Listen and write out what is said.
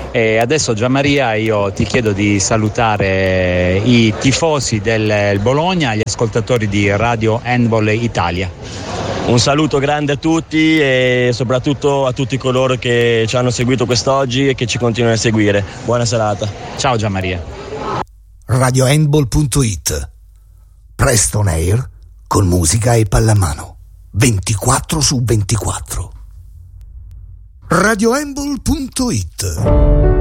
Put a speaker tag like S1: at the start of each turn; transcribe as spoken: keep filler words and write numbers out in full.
S1: E adesso Gianmaria io ti chiedo di salutare i tifosi del Bologna, gli ascoltatori di Radio Handball Italia.
S2: Un saluto grande a tutti e soprattutto a tutti coloro che ci hanno seguito quest'oggi e che ci continuano a seguire. Buona serata.
S1: Ciao Gianmaria.
S3: radio handball punto it. Presto on air con musica e pallamano ventiquattro su ventiquattro. radio handball punto it.